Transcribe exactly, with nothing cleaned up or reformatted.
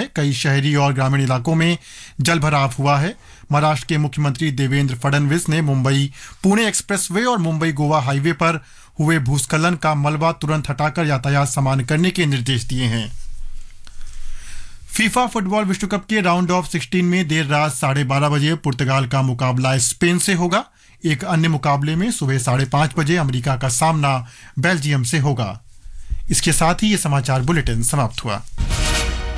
कई शहरी और ग्रामीण इलाकों में जलभराव हुआ है। महाराष्ट्र के मुख्यमंत्री देवेंद्र फडणवीस ने मुंबई पुणे एक्सप्रेसवे और मुंबई गोवा हाईवे पर हुए भूस्खलन का मलबा तुरंत हटाकर यातायात सामान्य करने के निर्देश दिए हैं। फीफा फुटबॉल विश्व कप के राउंड ऑफ सिक्सटीन में देर रात साढ़े बारह बजे पुर्तगाल का मुकाबला स्पेन से होगा। एक अन्य मुकाबले में सुबह साढ़े पांच बजे अमेरिका का सामना बेल्जियम से होगा। इसके साथ ही ये समाचार बुलेटिन समाप्त हुआ।